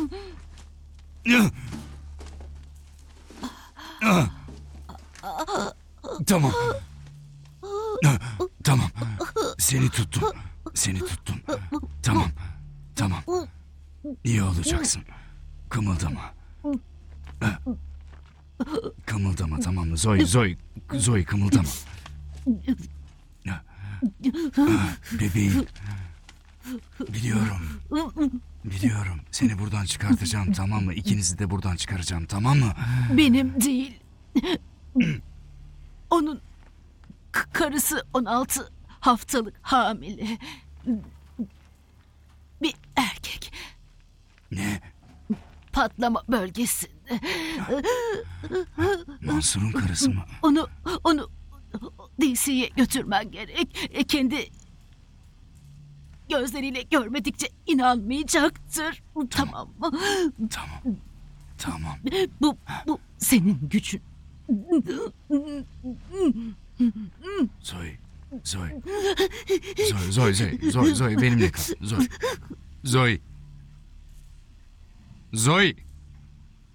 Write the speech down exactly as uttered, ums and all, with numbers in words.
Tamam. Tamam. Seni tuttum. Seni tuttum. Tamam. Tamam. İyi olacaksın. Kımıldama. Kımıldama, tamam mı? Zoe, Zoe, Zoe kımıldama. Bebeğim. Biliyorum. Biliyorum. Seni buradan çıkartacağım, tamam mı? İkinizi de buradan çıkaracağım, tamam mı? Benim değil. Onun k- karısı on altı haftalık hamile. Bir erkek. Ne? Patlama bölgesinde. Mansur'un karısı mı? Onu, onu D C'ye götürmen gerek. E, Kendi gözleriyle görmedikçe inanmayacaktır. Tamam mı? Tamam. Tamam. Bu, bu senin gücün. Zoe. Zoe. Zoe, Zoe, Zoe, Zoe, Zoe benimle kal. Zoe. Zoe. Zoe.